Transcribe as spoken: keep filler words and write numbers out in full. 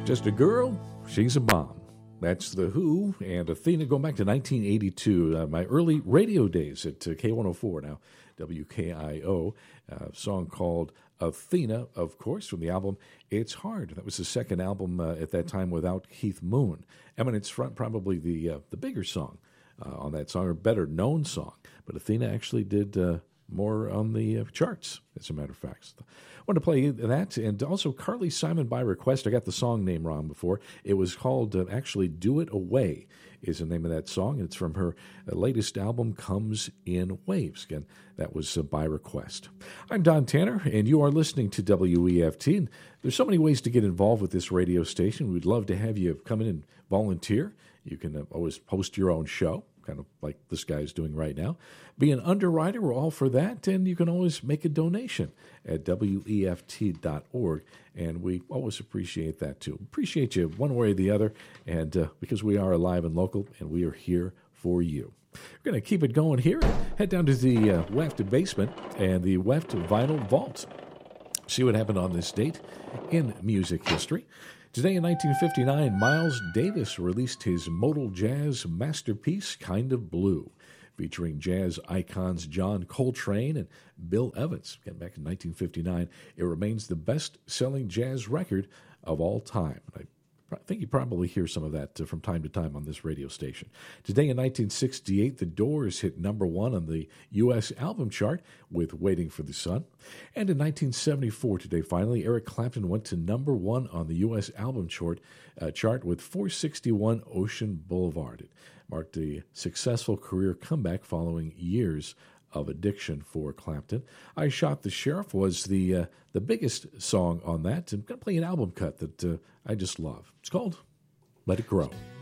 Just a girl, she's a bomb. That's The Who and Athena going back to nineteen eighty-two, uh, my early radio days at uh, K one oh four, now W K I O, a song called Athena, of course, from the album It's Hard. That was the second album uh, at that time without Keith Moon. Eminence Front, probably the uh, the bigger song uh, on that song, or better known song. But Athena actually did uh, more on the uh, charts, as a matter of fact. I want to play that, and also Carly Simon by request. I got the song name wrong before. It was called, uh, actually, Do It Away is the name of that song. It's from her uh, latest album, Comes in Waves. Again, that was uh, by request. I'm Don Tanner, and you are listening to W E F T. And there's so many ways to get involved with this radio station. We'd love to have you come in and volunteer. You can uh, always host your own show, kind of like this guy is doing right now. Be an underwriter, we're all for that, and you can always make a donation at W E F T dot org, and we always appreciate that too. Appreciate you one way or the other, and uh, because we are alive and local, and we are here for you. We're going to keep it going here. Head down to the uh, W E F T basement and the W E F T Vinyl Vault. See what happened on this date in music history. Today in nineteen fifty-nine, Miles Davis released his modal jazz masterpiece, Kind of Blue, featuring jazz icons John Coltrane and Bill Evans. Again, back in nineteen fifty-nine, it remains the best-selling jazz record of all time. I I think you probably hear some of that uh, from time to time on this radio station. Today in nineteen sixty-eight, The Doors hit number one on the U S album chart with Waiting for the Sun. And in nineteen seventy-four, today finally, Eric Clapton went to number one on the U S album chart, uh, chart with four sixty-one Ocean Boulevard. It marked a successful career comeback following years of addiction for Clapton. I Shot the Sheriff was the uh, the biggest song on that. I'm going to play an album cut that uh, I just love. It's called Let It Grow.